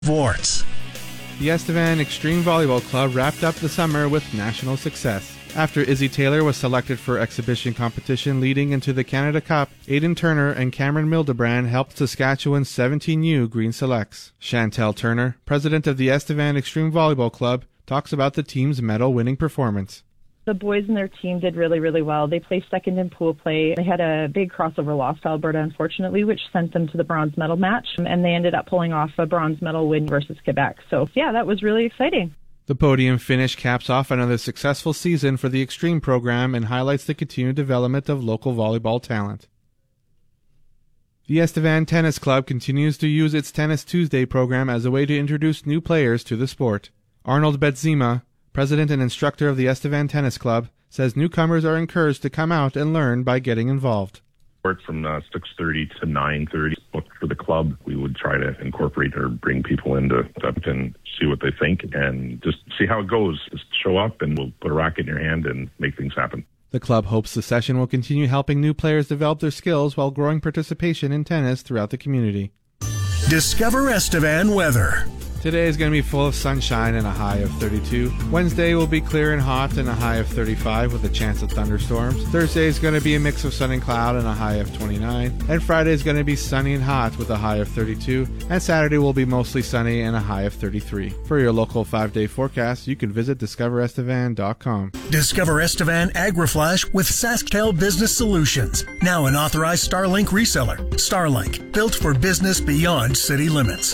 Sports. The Estevan Extreme Volleyball Club wrapped up the summer with national success. After Izzy Taylor was selected for exhibition competition leading into the Canada Cup, Aidan Turner and Cameron Mildebrand helped Saskatchewan's 17U Green Selects. Chantel Turner, president of the Estevan Extreme Volleyball Club, talks about the team's medal-winning performance. The boys in their team did really, really well. They placed second in pool play. They had a big crossover loss to Alberta, unfortunately, which sent them to the bronze medal match, and they ended up pulling off a bronze medal win versus Quebec. So, yeah, that was really exciting. The podium finish caps off another successful season for the Extreme program and highlights the continued development of local volleyball talent. The Estevan Tennis Club continues to use its Tennis Tuesday program as a way to introduce new players to the sport. Arnold Benzema, president and instructor of the Estevan Tennis Club, says newcomers are encouraged to come out and learn by getting involved. From 6:30 to 9:30 booked for the club. We would try to incorporate or bring people into that and see what they think and just see how it goes. Just show up and we'll put a racket in your hand and make things happen. The club hopes the session will continue helping new players develop their skills while growing participation in tennis throughout the community. Discover Estevan weather. Today is going to be full of sunshine and a high of 32. Wednesday will be clear and hot and a high of 35 with a chance of thunderstorms. Thursday is going to be a mix of sun and cloud and a high of 29. And Friday is going to be sunny and hot with a high of 32. And Saturday will be mostly sunny and a high of 33. For your local 5-day forecast, you can visit discoverestevan.com. Discover Estevan AgriFlash with SaskTel Business Solutions. Now an authorized Starlink reseller. Starlink, built for business beyond city limits.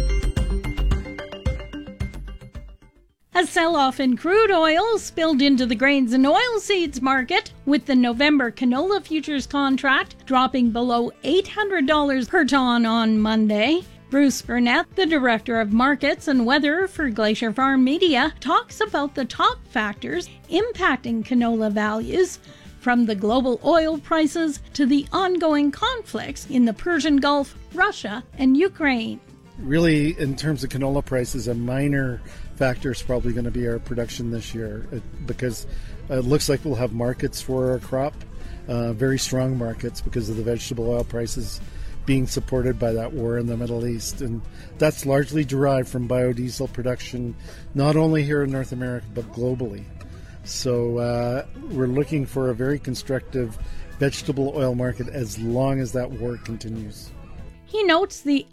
A sell-off in crude oil spilled into the grains and oilseeds market, with the November canola futures contract dropping below $800 per ton on Monday. Bruce Burnett, the Director of Markets and Weather for Glacier Farm Media, talks about the top factors impacting canola values, from the global oil prices to the ongoing conflicts in the Persian Gulf, Russia, and Ukraine. Really, in terms of canola prices, a minor factor is probably going to be our production this year, because it looks like we'll have markets for our crop, very strong markets because of the vegetable oil prices being supported by that war in the Middle East. And that's largely derived from biodiesel production, not only here in North America, but globally. So we're looking for a very constructive vegetable oil market as long as that war continues. He notes the